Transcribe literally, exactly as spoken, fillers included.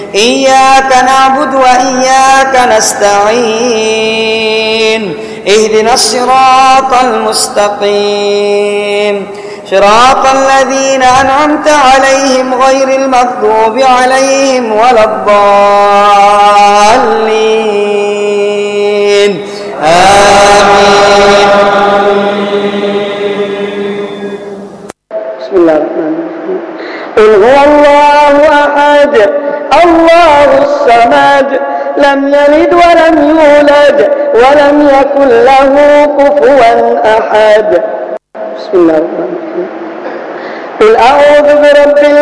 إياك نعبد وإياك نستعين اهدنا الصراط المستقيم صراط الذين أنعمت عليهم غير المغضوب عليهم ولا الضالين آمين. بسم الله الرحمن الرحيم. قل هو الله أحد الله الصمد لم يلد ولم يولد ولم يكن له كفوا أحد. بسم الله الرحمن الرحيم. قل أعوذ برب